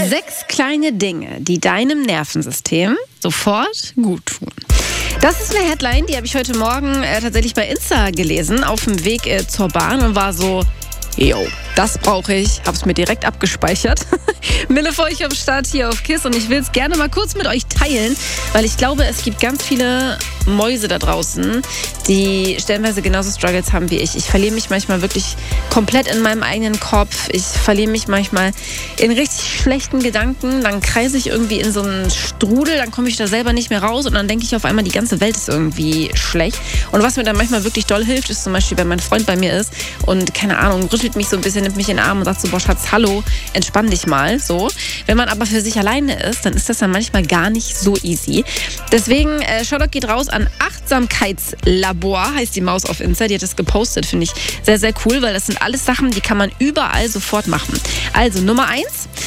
6 kleine Dinge, die deinem Nervensystem sofort gut tun. Das ist eine Headline, die habe ich heute Morgen tatsächlich bei Insta gelesen, auf dem Weg zur Bahn und war so, yo, das brauche ich. Hab's mir direkt abgespeichert. Mille für euch am Start hier auf KISS und ich will es gerne mal kurz mit euch teilen, weil ich glaube, es gibt ganz viele Mäuse da draußen, die stellenweise genauso Struggles haben wie ich. Ich verliere mich manchmal wirklich komplett in meinem eigenen Kopf. Ich verliere mich manchmal in richtig schlechten Gedanken. Dann kreise ich irgendwie in so einen Strudel, dann komme ich da selber nicht mehr raus und dann denke ich auf einmal, die ganze Welt ist irgendwie schlecht. Und was mir dann manchmal wirklich doll hilft, ist zum Beispiel, wenn mein Freund bei mir ist und, keine Ahnung, rüttelt mich so ein bisschen, nimmt mich in den Arm und sagt so, boah Schatz, hallo, entspann dich mal. So. Wenn man aber für sich alleine ist, dann ist das dann manchmal gar nicht so easy. Deswegen, Shoutout geht raus an Achtsamkeitslabor, heißt die Maus auf Insta, die hat das gepostet, finde ich sehr, sehr cool, weil das sind alles Sachen, die kann man überall sofort machen. Also Nummer 1,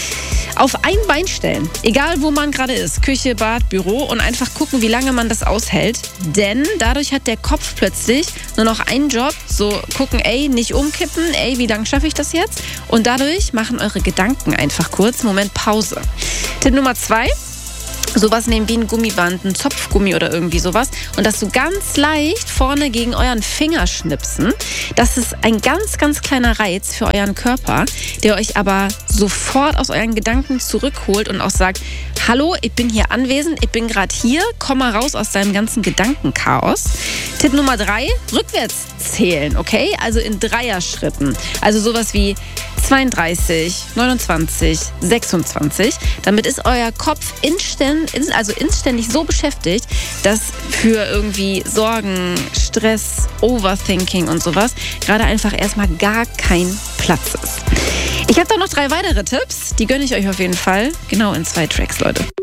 auf ein Bein stellen, egal wo man gerade ist, Küche, Bad, Büro und einfach gucken, wie lange man das aushält, denn dadurch hat der Kopf plötzlich nur noch einen Job, so gucken, ey, nicht umkippen, ey, wie lange schaffe ich das jetzt? Und dadurch machen eure Gedanken einfach kurz, Moment, Pause. Tipp Nummer 2, sowas nehmen wie ein Gummiband, ein Zopfgummi oder irgendwie sowas und das so ganz leicht vorne gegen euren Finger schnipsen. Das ist ein ganz, ganz kleiner Reiz für euren Körper, der euch aber sofort aus euren Gedanken zurückholt und auch sagt, hallo, ich bin hier anwesend, ich bin gerade hier, komm mal raus aus deinem ganzen Gedankenchaos. Tipp Nummer 3, rückwärts zählen, okay? Also in Dreierschritten. Also sowas wie 32, 29, 26. Damit ist euer Kopf inständig so beschäftigt, dass für irgendwie Sorgen, Stress, Overthinking und sowas gerade einfach erstmal gar kein Platz ist. Ich habe da noch 3 weitere Tipps, die gönne ich euch auf jeden Fall. Genau in 2 Tracks, Leute.